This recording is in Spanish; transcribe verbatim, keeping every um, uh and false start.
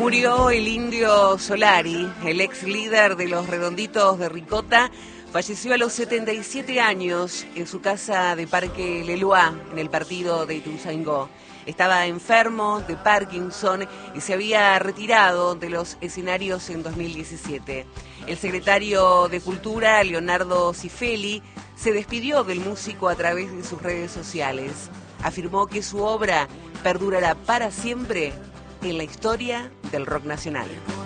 Murió el Indio Solari, el ex líder de los Redonditos de Ricota. Falleció a los setenta y siete años en su casa de Parque Leloir, en el partido de Ituzaingó. Estaba enfermo de Parkinson y se había retirado de los escenarios en dos mil diecisiete. El secretario de Cultura, Leonardo Cifeli, se despidió del músico a través de sus redes sociales. Afirmó que su obra perdurará para siempre en la historia del rock nacional.